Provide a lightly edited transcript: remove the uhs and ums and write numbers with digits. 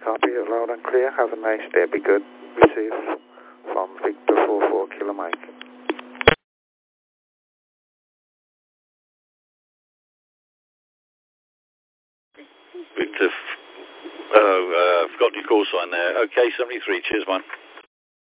copy. Loud and clear. Have a nice day. Be good. Receive from Victor 44 Kilo Mike. Victor, forgot your call sign there. Okay, 73. Cheers, man.